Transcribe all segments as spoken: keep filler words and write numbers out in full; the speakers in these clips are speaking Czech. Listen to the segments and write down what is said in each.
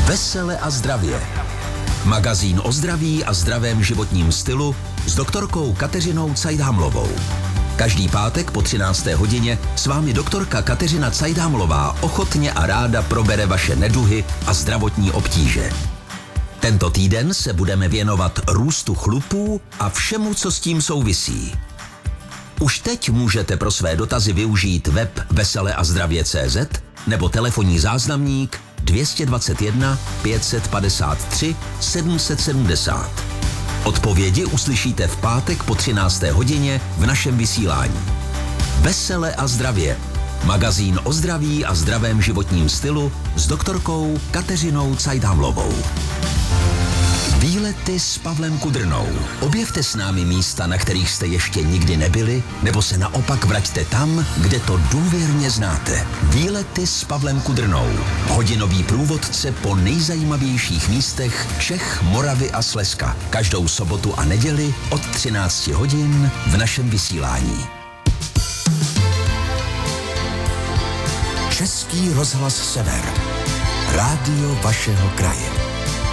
Vesele a zdravě. Magazín o zdraví a zdravém životním stylu s doktorkou Kateřinou Cajdhamlovou. Každý pátek po třinácté hodině s vámi doktorka Kateřina Cajdhamlová ochotně a ráda probere vaše neduhy a zdravotní obtíže. Tento týden se budeme věnovat růstu chlupů a všemu, co s tím souvisí. Už teď můžete pro své dotazy využít web vesele a zdravě tečka cé zet nebo telefonní záznamník dvě stě dvacet jedna pět set padesát tři sedm set sedmdesát. Odpovědi uslyšíte v pátek po třinácté hodině v našem vysílání. Vesele a zdravě. Magazín o zdraví a zdravém životním stylu s doktorkou Kateřinou Cajdhamlovou. Výlety s Pavlem Kudrnou. Objevte s námi místa, na kterých jste ještě nikdy nebyli, nebo se naopak vraťte tam, kde to důvěrně znáte. Výlety s Pavlem Kudrnou. Hodinový průvodce po nejzajímavějších místech Čech, Moravy a Slezska. Každou sobotu a neděli od třinácti hodin v našem vysílání. Český rozhlas Sever. Rádio vašeho kraje.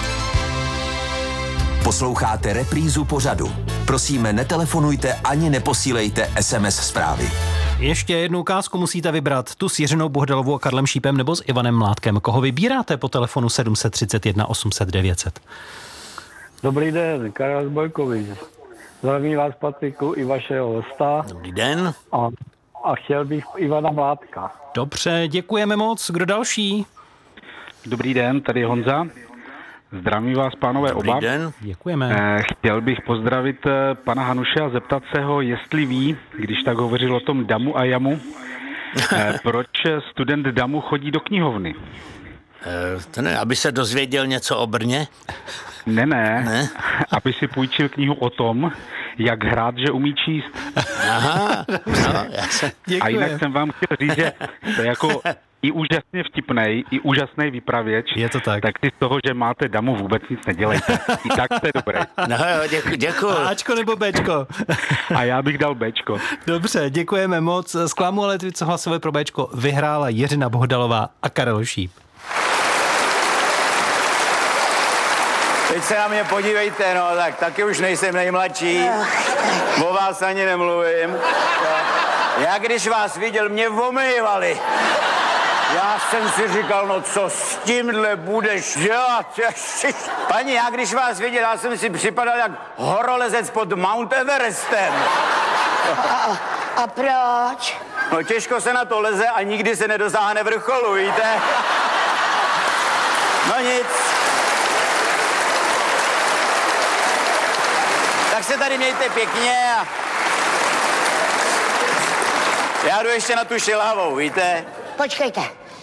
Posloucháte reprízu pořadu. Prosíme, netelefonujte ani neposílejte es em es zprávy. Ještě jednu ukázku musíte vybrat. Tu s Jiřinou Bohdalovou a Karlem Šípem nebo s Ivanem Mládkem. Koho vybíráte po telefonu sedm set třicet jedna osm set devět set? Dobrý den, Karel z Bojkovic. Zdravím vás, Patriku, i vašeho hosta. Dobrý den. A, a chtěl bych Ivana Mládka. Dobře, děkujeme moc. Kdo další? Dobrý den, tady je Honza. Zdravím vás, pánové, Dobrý oba. den. Děkujeme. Chtěl bych pozdravit pana Hanuše a zeptat se ho, jestli ví, když tak hovořil o tom damu a jamu, proč student damu chodí do knihovny. To ne, aby se dozvěděl něco o Brně? Ne, ne, Ne? aby si půjčil knihu o tom, jak hrát, že umí číst. Aha, no, já se... A jinak jsem vám chtěl říct, že to je jako i úžasně vtipnej, i úžasný vypravěč. Je to tak. Tak si z toho, že máte damu, vůbec nic nedělejte. I tak jste dobrý. No jo, děku, děkuji. Ačko nebo Bčko? A já bych dal Bčko. Dobře, děkujeme moc. Zklamu, ale ty, co hlasovali pro Bčko, vyhrála Jiřina Bohdalová a Karel Šíp. Teď se na mě podívejte, no, tak taky už nejsem nejmladší. O vás ani nemluvím. Já když vás viděl, mě omývali. Já jsem si říkal, no co s tímhle budeš dělat? Paní, já když vás viděl, já jsem si připadal jak horolezec pod Mount Everestem. A, a proč? No těžko se na to leze a nikdy se nedosáhne vrcholu, víte? No nic. Tak se tady mějte pěkně a... Já jdu ještě na tu Šilhavou, víte? Počkejte.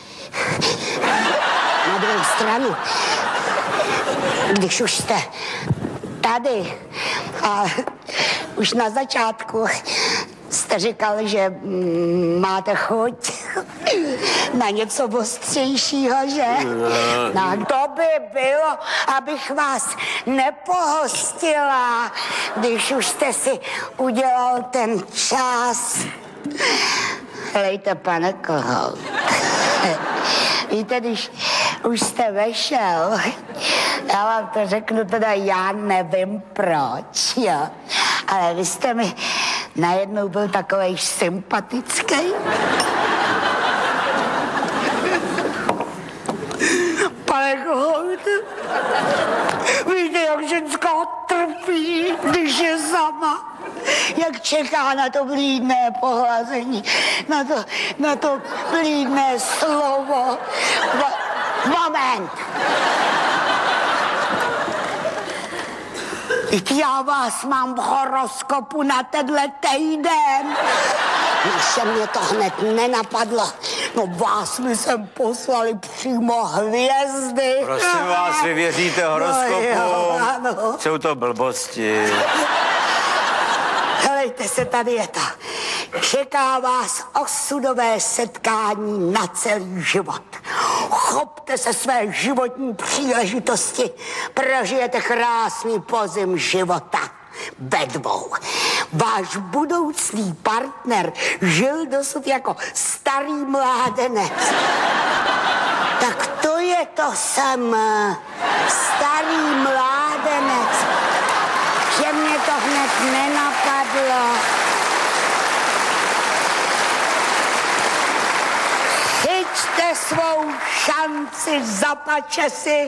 Na druhou stranu, když už jste tady a už na začátku jste říkal, že mm, máte chuť na něco ostřejšího, že? No to by bylo, abych vás nepohostila, když už jste si udělal ten čas. Helejte, pane Kohout. Víte, když už jste vešel, já vám to řeknu, teda já nevím proč, jo. Ale vy jste mi najednou byl takovej sympatický. Pane Kohout, víte, jak ženská trpí, když je sama. Jak čeká na to vlídné pohlazení, na to, na to vlídné slovo. Va- moment! Teď já vás mám v horoskopu na tenhle týden. Když se mě to hned nenapadlo, no vás mi sem poslali přímo hvězdy. Prosím vás, vy věříte horoskopu? No jo, ano. Jsou to blbosti. Helejte se, tady je to. Čeká vás osudové setkání na celý život. Chopte se své životní příležitosti. Prožijete krásný podzim života. Ve dvou. Váš budoucí partner žil dosud jako starý mládenec. Tak to je to jsem starý mládenec, že mě to hned nenapadlo. Chyťte svou šanci za pačesy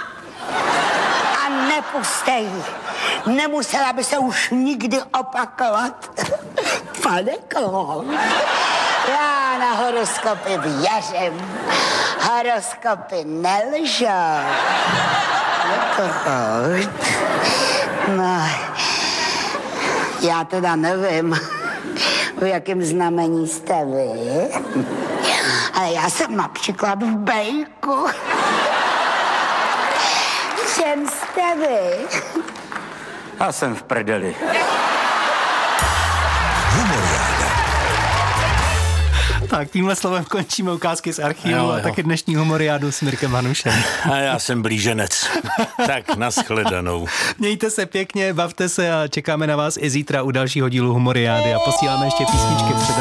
a nepuste ji. Nemusela by se už nikdy opakovat. Pane Kohout, já na horoskopy věřím. Horoskopy nelžou. Kohout. No, já teda nevím, v jakém znamení jste vy, ale já jsem například v Bejku. Čem jste vy? Já jsem v prdeli. Tak tímhle slovem končíme ukázky z archivu Jo, a jo. taky dnešní humoriádu s Mirkem Hanušem. A já jsem blíženec. Tak nashledanou. Mějte se pěkně, bavte se a čekáme na vás i zítra u dalšího dílu humoriády a posíláme ještě písničky před